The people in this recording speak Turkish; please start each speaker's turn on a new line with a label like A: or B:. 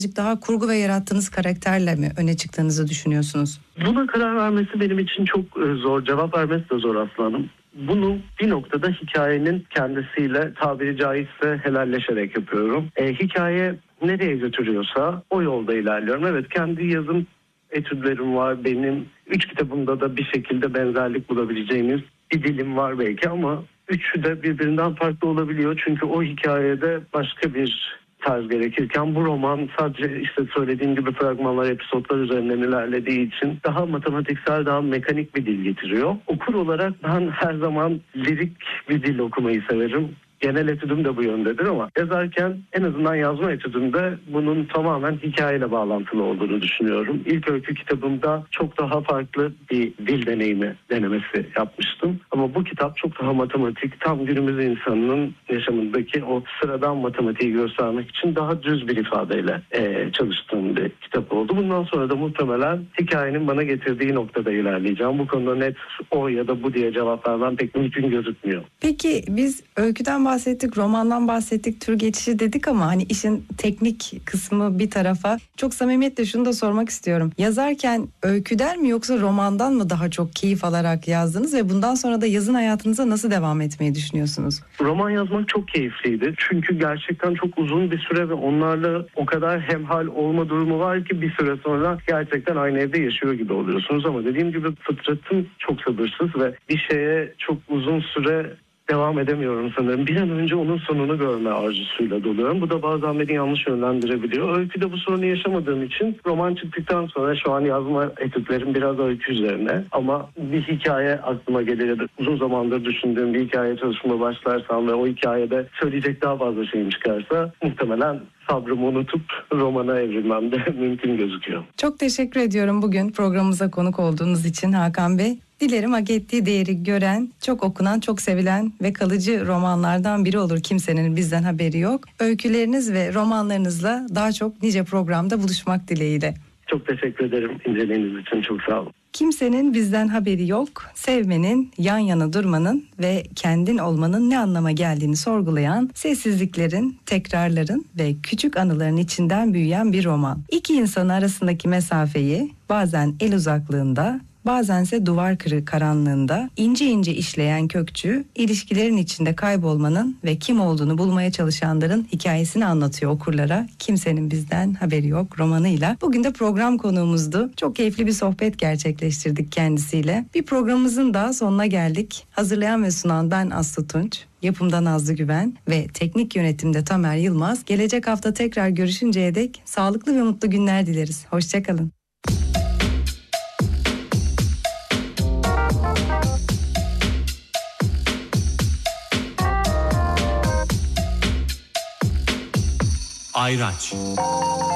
A: daha kurgu ve yarattığınız karakterle mi öne çıktığınızı düşünüyorsunuz?
B: Buna karar vermesi benim için çok zor. Cevap vermesi de zor Aslı Hanım. Bunu bir noktada hikayenin kendisiyle tabiri caizse helalleşerek yapıyorum. Hikaye nereye götürüyorsa o yolda ilerliyorum. Evet, kendi yazım etütlerim var benim. 3 kitabımda da bir şekilde benzerlik bulabileceğiniz bir dilim var belki ama üçü de birbirinden farklı olabiliyor. Çünkü o hikayede başka bir tarz gerekirken bu roman sadece işte söylediğim gibi fragmanlar, episodlar üzerinden ilerlediği için daha matematiksel, daha mekanik bir dil getiriyor. Okur olarak ben her zaman lirik bir dil okumayı severim. Genel etüdüm de bu yöndedir ama yazarken en azından yazma etüdümde bunun tamamen hikayeyle bağlantılı olduğunu düşünüyorum. İlk öykü kitabımda çok daha farklı bir dil deneyimi denemesi yapmıştım. Ama bu kitap çok daha matematik, tam günümüz insanının yaşamındaki o sıradan matematiği göstermek için daha düz bir ifadeyle çalıştığım bir kitap oldu. Bundan sonra da muhtemelen hikayenin bana getirdiği noktada ilerleyeceğim. Bu konuda net o ya da bu diye cevap vermem pek mümkün gözükmüyor.
A: Peki biz öyküden bahsettik, romandan bahsettik, tür geçişi dedik ama hani işin teknik kısmı bir tarafa. Çok samimiyetle şunu da sormak istiyorum. Yazarken öyküden mi yoksa romandan mı daha çok keyif alarak yazdınız ve bundan sonra da yazın hayatınıza nasıl devam etmeyi düşünüyorsunuz?
B: Roman yazmak çok keyifliydi. Çünkü gerçekten çok uzun bir süre ve onlarla o kadar hemhal olma durumu var ki bir süre sonra gerçekten aynı evde yaşıyor gibi oluyorsunuz. Ama dediğim gibi fıtratım çok sabırsız ve bir şeye çok uzun süre devam edemiyorum sanırım. Bir an önce onun sonunu görme arzusuyla doluyorum. Bu da bazen beni yanlış yönlendirebiliyor. Öyküde bu sorunu yaşamadığım için roman çıktıktan sonra şu an yazma etütlerim biraz öykü üzerine. Ama bir hikaye aklıma gelir ya da uzun zamandır düşündüğüm bir hikaye çalışmaya başlarsam ve o hikayede söyleyecek daha fazla şeyim çıkarsa muhtemelen sabrımı unutup romana evrilmem de mümkün gözüküyor.
A: Çok teşekkür ediyorum bugün programımıza konuk olduğunuz için Hakan Bey. Dilerim hak ettiği değeri gören, çok okunan, çok sevilen ve kalıcı romanlardan biri olur. Kimsenin bizden haberi yok. Öyküleriniz ve romanlarınızla daha çok nice programda buluşmak dileğiyle.
B: Çok teşekkür ederim inceliğiniz için, çok sağ olun.
A: Kimsenin bizden haberi yok. Sevmenin, yan yana durmanın ve kendin olmanın ne anlama geldiğini sorgulayan, sessizliklerin, tekrarların ve küçük anıların içinden büyüyen bir roman. İki insan arasındaki mesafeyi bazen el uzaklığında, bazense duvar kırığı karanlığında ince ince işleyen kökçü, ilişkilerin içinde kaybolmanın ve kim olduğunu bulmaya çalışanların hikayesini anlatıyor okurlara. Kimsenin bizden haberi yok romanıyla. Bugün de program konuğumuzdu. Çok keyifli bir sohbet gerçekleştirdik kendisiyle. Bir programımızın daha sonuna geldik. Hazırlayan ve sunan ben Aslı Tunç. Yapımda Nazlı Güven ve teknik yönetimde Tamer Yılmaz. Gelecek hafta tekrar görüşünceye dek sağlıklı ve mutlu günler dileriz. Hoşçakalın.
C: Ayraç.